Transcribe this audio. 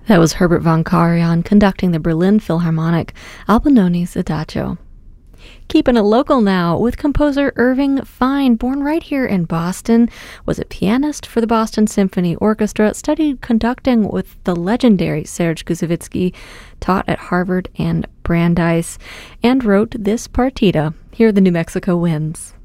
That was Herbert von Karajan conducting the Berlin Philharmonic Albinoni's Adagio. Keeping it local now with composer Irving Fine, born right here in Boston, was a pianist for the Boston Symphony Orchestra, studied conducting with the legendary Serge Koussevitzky, taught at Harvard and Brandeis, and wrote this partita. Here are the New Mexico Winds.